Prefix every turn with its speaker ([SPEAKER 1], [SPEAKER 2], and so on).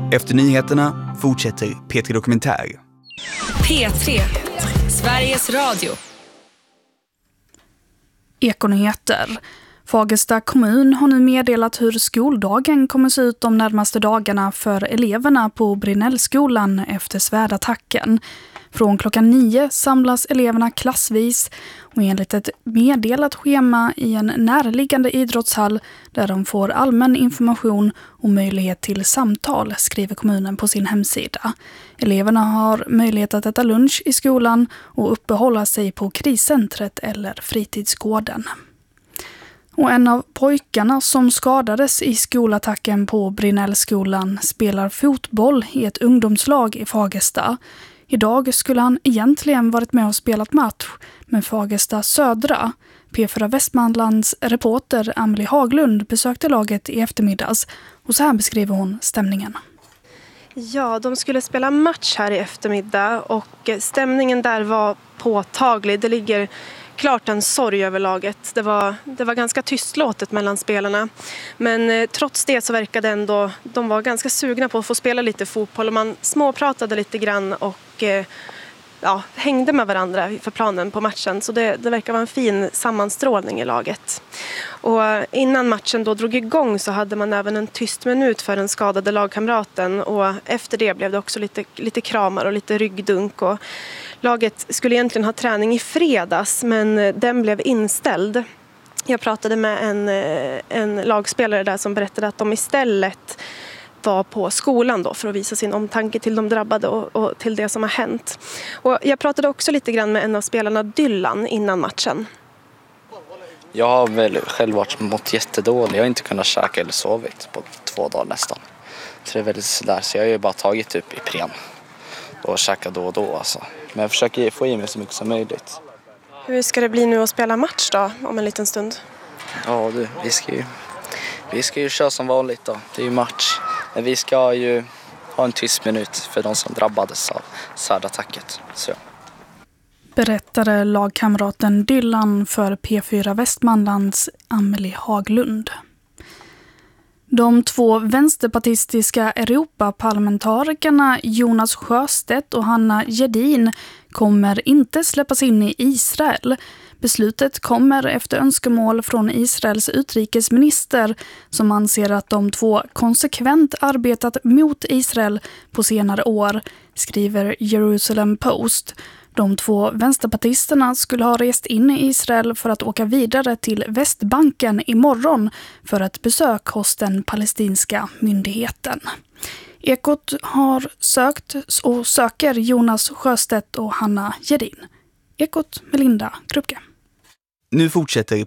[SPEAKER 1] Efter nyheterna fortsätter P3 Dokumentär.
[SPEAKER 2] P3, Sveriges Radio.
[SPEAKER 3] Ekonyheter. Fagersta kommun har nu meddelat hur skoldagen kommer se ut de närmaste dagarna för eleverna på Brinnellskolan efter svärdattacken. Från klockan 9 samlas eleverna klassvis och enligt ett meddelat schema i en närliggande idrottshall där de får allmän information och möjlighet till samtal, skriver kommunen på sin hemsida. Eleverna har möjlighet att äta lunch i skolan och uppehålla sig på kriscentret eller fritidsgården. Och en av pojkarna som skadades i skolattacken på Brinnellskolan spelar fotboll i ett ungdomslag i Fagersta. Idag skulle han egentligen varit med och spelat match med Fagersta Södra. P4 Västmanlands reporter Amelie Haglund besökte laget i eftermiddags och så här beskriver hon stämningen.
[SPEAKER 4] Ja, de skulle spela match här i eftermiddag och stämningen där var påtaglig. Det ligger klart en sorg över laget. Det var ganska tystlåtet mellan spelarna. Men trots det så verkade ändå de var ganska sugna på att få spela lite fotboll. Och man småpratade lite grann och hängde med varandra för planen på matchen. Så det verkar vara en fin sammanstrålning i laget. Och innan matchen då drog igång så hade man även en tyst minut för den skadade lagkamraten. Och efter det blev det också lite kramar och lite ryggdunk. Och laget skulle egentligen ha träning i fredags men den blev inställd. Jag pratade med en lagspelare där som berättade att de istället var på skolan då för att visa sin omtanke till de drabbade och till det som har hänt. Och jag pratade också lite grann med en av spelarna, Dylan, innan matchen.
[SPEAKER 5] Jag har väl själv mått jättedåligt. Jag har inte kunnat käka eller sovit på 2 dagar nästan. Så det är väldigt sådär. Så jag har ju bara tagit upp Ipren och käkat då och då alltså. Men jag försöker få i mig så mycket som möjligt.
[SPEAKER 4] Hur ska det bli nu att spela match då om en liten stund?
[SPEAKER 5] Ja du, vi ska ju köra som vanligt då. Det är ju match. Men vi ska ju ha en tyst minut för de som drabbades av svärdattacket. Så.
[SPEAKER 3] Berättade lagkamraten Dylan för P4 Västmanlands Amelie Haglund. De 2 vänsterpartistiska Europaparlamentarikerna Jonas Sjöstedt och Hanna Gedin kommer inte släppas in i Israel. Beslutet kommer efter önskemål från Israels utrikesminister som anser att de 2 konsekvent arbetat mot Israel på senare år, skriver Jerusalem Post. De 2 vänsterpartisterna skulle ha rest in i Israel för att åka vidare till Västbanken imorgon för ett besök hos den palestinska myndigheten. Ekot har sökt och söker Jonas Sjöstedt och Hanna Gedin. Ekot med Linda Krupke.
[SPEAKER 1] Nu fortsätter